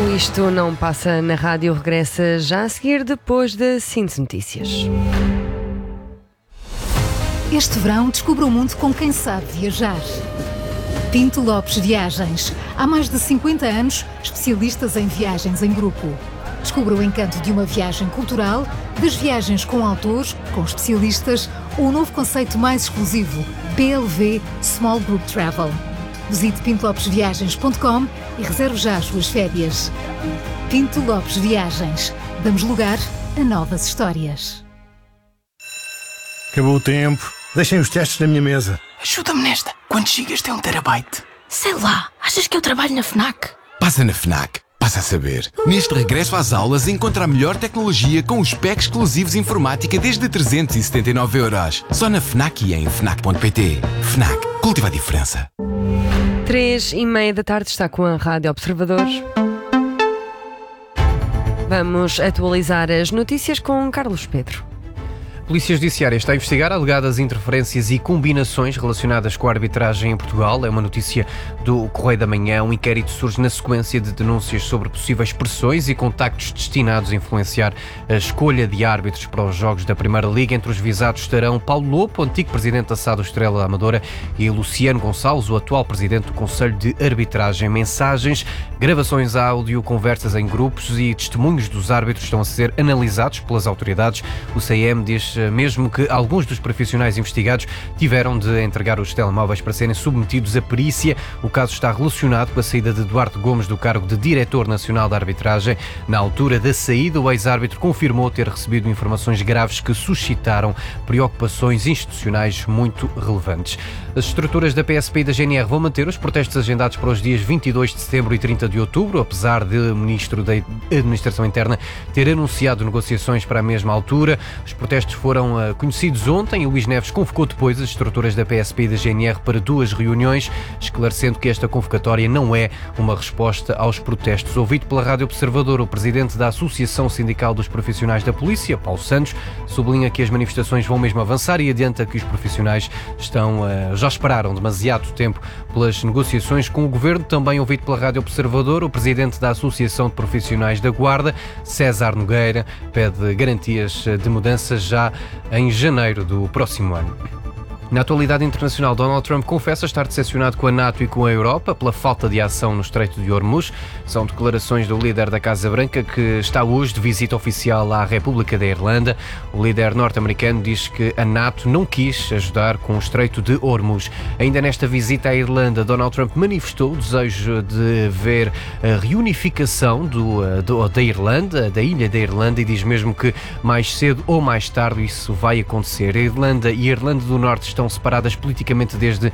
O Isto Não Passa na Rádio regressa já a seguir, depois da Síntese Notícias. Este verão descubra o mundo com quem sabe viajar. Pinto Lopes Viagens. Há mais de 50 anos, especialistas em viagens em grupo. Descubra o encanto de uma viagem cultural, das viagens com autores, com especialistas, ou o novo conceito mais exclusivo, PLV Small Group Travel. Visite pintolopesviagens.com e reserve já as suas férias. Pinto Lopes Viagens. Damos lugar a novas histórias. Acabou o tempo. Deixem os testes na minha mesa. Ajuda-me nesta. Quantos gigas tem 1 terabyte? Sei lá, achas que eu trabalho na FNAC? Passa na FNAC. Passa a saber. Neste regresso às aulas, encontra a melhor tecnologia com os packs exclusivos informática desde 379€. Só na FNAC e em FNAC.pt. FNAC. Cultiva a diferença. 3h30 da tarde está com a Rádio Observador. Vamos atualizar as notícias com Carlos Pedro. A Polícia Judiciária está a investigar alegadas interferências e combinações relacionadas com a arbitragem em Portugal. É uma notícia do Correio da Manhã. Um inquérito surge na sequência de denúncias sobre possíveis pressões e contactos destinados a influenciar a escolha de árbitros para os jogos da Primeira Liga. Entre os visados estarão Paulo Lopo, antigo presidente da SAD Estrela da Amadora, e Luciano Gonçalves, o atual presidente do Conselho de Arbitragem. Mensagens, gravações áudio, conversas em grupos e testemunhos dos árbitros estão a ser analisados pelas autoridades. O CM diz mesmo que alguns dos profissionais investigados tiveram de entregar os telemóveis para serem submetidos à perícia. O caso está relacionado com a saída de Duarte Gomes do cargo de Diretor Nacional da Arbitragem. Na altura da saída, o ex-árbitro confirmou ter recebido informações graves que suscitaram preocupações institucionais muito relevantes. As estruturas da PSP e da GNR vão manter os protestos agendados para os dias 22 de setembro e 30 de outubro, apesar de o Ministro da Administração Interna ter anunciado negociações para a mesma altura. Os protestos foram conhecidos ontem. Luís Neves convocou depois as estruturas da PSP e da GNR para 2 reuniões, esclarecendo que esta convocatória não é uma resposta aos protestos. Ouvido pela Rádio Observador, o presidente da Associação Sindical dos Profissionais da Polícia, Paulo Santos, sublinha que as manifestações vão mesmo avançar e adianta que os profissionais já esperaram demasiado tempo pelas negociações com o Governo. Também ouvido pela Rádio Observador, o presidente da Associação de Profissionais da Guarda, César Nogueira, pede garantias de mudança já em janeiro do próximo ano. Na atualidade internacional, Donald Trump confessa estar decepcionado com a NATO e com a Europa pela falta de ação no Estreito de Hormuz. São declarações do líder da Casa Branca, que está hoje de visita oficial à República da Irlanda. O líder norte-americano diz que a NATO não quis ajudar com o Estreito de Hormuz. Ainda nesta visita à Irlanda, Donald Trump manifestou o desejo de ver a reunificação da Irlanda, da ilha da Irlanda, e diz mesmo que mais cedo ou mais tarde isso vai acontecer. A Irlanda e a Irlanda do Norte estão separadas politicamente desde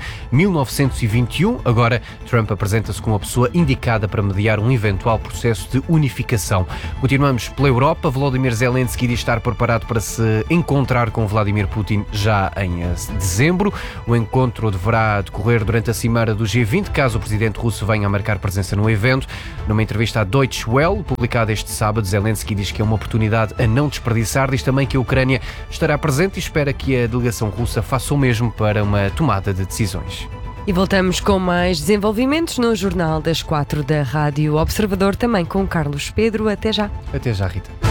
1921. Agora, Trump apresenta-se como a pessoa indicada para mediar um eventual processo de unificação. Continuamos pela Europa. Volodymyr Zelensky diz estar preparado para se encontrar com Vladimir Putin já em dezembro. O encontro deverá decorrer durante a cimeira do G20, caso o presidente russo venha a marcar presença no evento. Numa entrevista à Deutsche Welle, publicada este sábado, Zelensky diz que é uma oportunidade a não desperdiçar. Diz também que a Ucrânia estará presente e espera que a delegação russa faça o mesmo para uma tomada de decisões. E voltamos com mais desenvolvimentos no Jornal das 4 da Rádio Observador, também com Carlos Pedro. Até já. Até já, Rita.